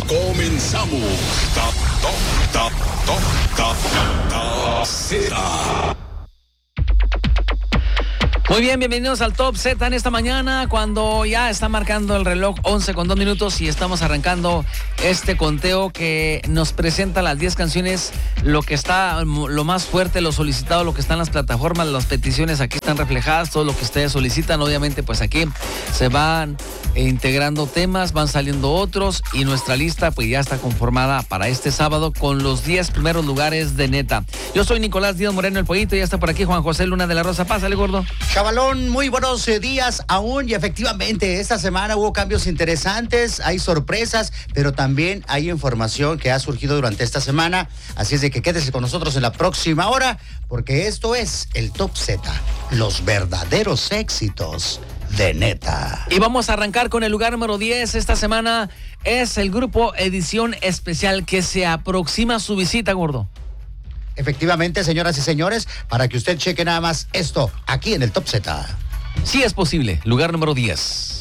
Comenzamos. Top Z. Muy bien, bienvenidos al Top Z en esta mañana, cuando ya está marcando el reloj 11:02 y estamos arrancando este conteo que nos presenta las 10 canciones, lo que está, lo más fuerte, lo solicitado, lo que está en las plataformas, las peticiones aquí están reflejadas, todo lo que ustedes solicitan. Obviamente pues aquí se van integrando temas, van saliendo otros y nuestra lista pues ya está conformada para este sábado con los 10 primeros lugares de Neta. Yo soy Nicolás Díaz Moreno, el Pollito, y ya está por aquí Juan José Luna de la Rosa. Pásale, gordo. Chavalón, muy buenos días aún, y efectivamente esta semana hubo cambios interesantes, hay sorpresas, pero también hay información que ha surgido durante esta semana, así es de que quédese con nosotros en la próxima hora, porque esto es el Top Z, los verdaderos éxitos de Neta. Y vamos a arrancar con el lugar número 10 esta semana, es el grupo Edición Especial, que se aproxima su visita, gordo. Efectivamente, señoras y señores, para que usted cheque nada más esto aquí en el Top Z. Sí es posible, lugar número 10.